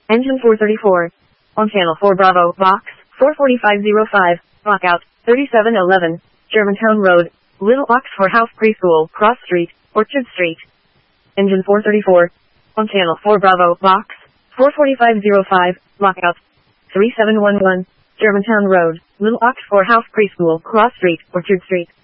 Engine 434. On channel 4 Bravo, box, 44505, lockout, 3711, Germantown Road, Little Oxford House Preschool, Cross Street, Orchard Street. Engine 434. On channel 4 Bravo, box, 44505, lockout, 3711, Germantown Road, Little Oxford House Preschool, Cross Street, Orchard Street.